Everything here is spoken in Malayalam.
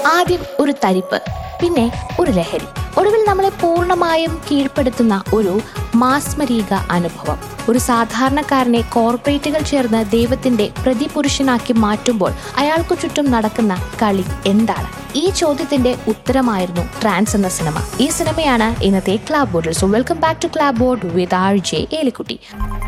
ആദ്യം ഒരു തരിപ്പ്, പിന്നെ ഒരു ലഹരി, ഒടുവിൽ നമ്മളെ പൂർണ്ണമായും കീഴ്പ്പെടുത്തുന്ന ഒരു മാസ്മരീക അനുഭവം. ഒരു സാധാരണക്കാരനെ കോർപ്പറേറ്റുകൾ ചേർന്ന് ദൈവത്തിന്റെ പ്രതിപുരുഷനാക്കി മാറ്റുമ്പോൾ അയാൾക്കു ചുറ്റും നടക്കുന്ന കളി എന്താണ്? ഈ ചോദ്യത്തിന്റെ ഉത്തരമായിരുന്നു ട്രാൻസ് എന്ന സിനിമ. ഈ സിനിമയാണ് ഇന്നത്തെ ക്ലാബ് ബോർഡിൽ. So welcome back to ക്ലാബ് board with RJ Elikutty.